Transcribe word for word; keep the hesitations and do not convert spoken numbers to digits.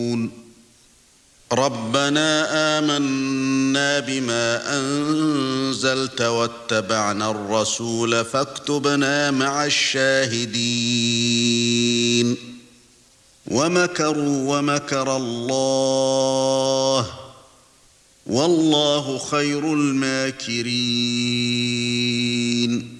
رَبَّنَا آمَنَّا بِمَا أَنزَلْتَ وَاتَّبَعْنَا الرَّسُولَ فَاكْتُبْنَا مَعَ الشَّاهِدِينَ وَمَكَرُوا وَمَكَرَ اللَّهُ وَاللَّهُ خَيْرُ الْمَاكِرِينَ